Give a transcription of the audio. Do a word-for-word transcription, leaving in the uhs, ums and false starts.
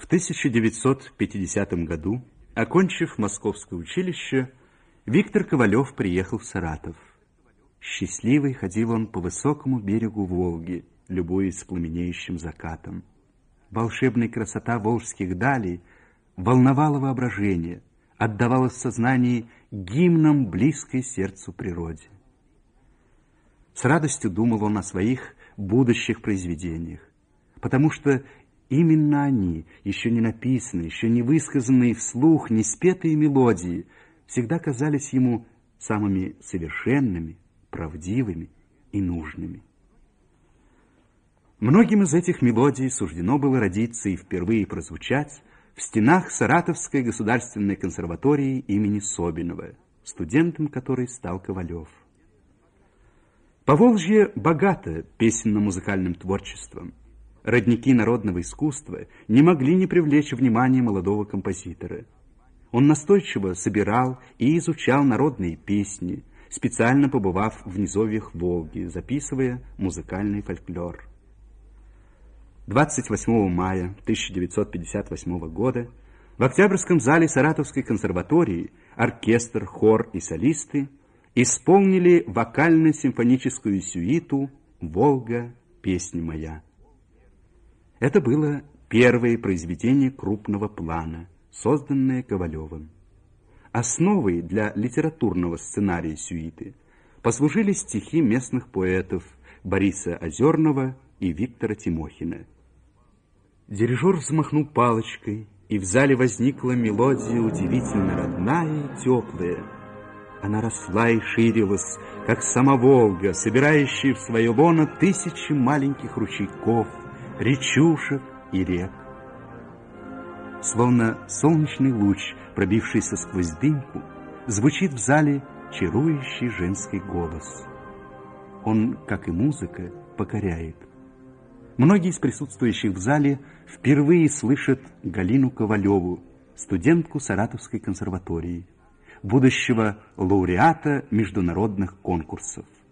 В тысяча девятьсот пятидесятом году, окончив Московское училище, Виктор Ковалев приехал в Саратов. Счастливый ходил он по высокому берегу Волги, любуясь пламенеющим закатом. Волшебная красота волжских далей волновала воображение, отдавала в сознании гимном близкой сердцу природе. С радостью думал он о своих будущих произведениях, потому что именно они, еще не написанные, еще не высказанные вслух, не спетые мелодии, всегда казались ему самыми совершенными, правдивыми и нужными. Многим из этих мелодий суждено было родиться и впервые прозвучать в стенах Саратовской государственной консерватории имени Собинова, студентом которой стал Ковалев. Поволжье богато песенно-музыкальным творчеством. Родники народного искусства не могли не привлечь внимание молодого композитора. Он настойчиво собирал и изучал народные песни, специально побывав в низовьях Волги, записывая музыкальный фольклор. двадцать восьмого мая тысяча девятьсот пятьдесят восьмого года в Октябрьском зале Саратовской консерватории оркестр, хор и солисты исполнили вокально-симфоническую сюиту «Волга, песня моя». Это было первое произведение крупного плана, созданное Ковалевым. Основой для литературного сценария сюиты послужили стихи местных поэтов Бориса Озерного и Виктора Тимохина. Дирижер взмахнул палочкой, и в зале возникла мелодия удивительно родная и теплая. Она росла и ширилась, как сама Волга, собирающая в свое лоно тысячи маленьких ручейков, речушек и рек. Словно солнечный луч, пробившийся сквозь дымку, звучит в зале чарующий женский голос. Он, как и музыка, покоряет. Многие из присутствующих в зале впервые слышат Галину Ковалеву, студентку Саратовской консерватории, будущего лауреата международных конкурсов.